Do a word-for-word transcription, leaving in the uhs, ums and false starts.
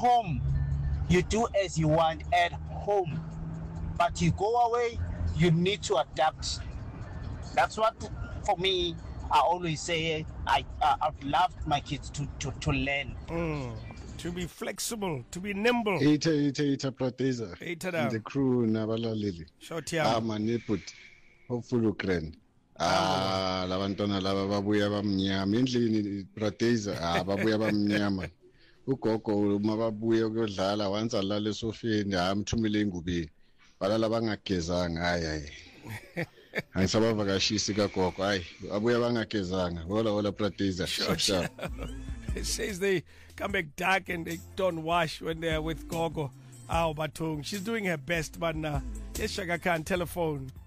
home, you do as you want at home. But you go away, you need to adapt. That's what, for me, I always say, I, uh, I've loved my kids to, to, to learn. Mm. To be flexible, to be nimble. Ita, ita, ita, Prateza. Ita And the crew, Nabalalili. Short Ah, yam. maniput. Hopefully, Ukraine. Ah, labantwana laba babuya bamnyama endlini Prateza. Ah, babuya bamnyama. Ugogo uma babuya ukuyodlala once alala esofeni amthumile ingubeni. Balala bangagezanga hayi hayi. Angisabavakashisi kagogo hayi abuya bangagezanga hola hola Prateza Sure, sure. It says they come back dark and they don't wash when they're with Gogo. Aw Batung. She's doing her best, but uh, yes, Shaka Khan, telephone.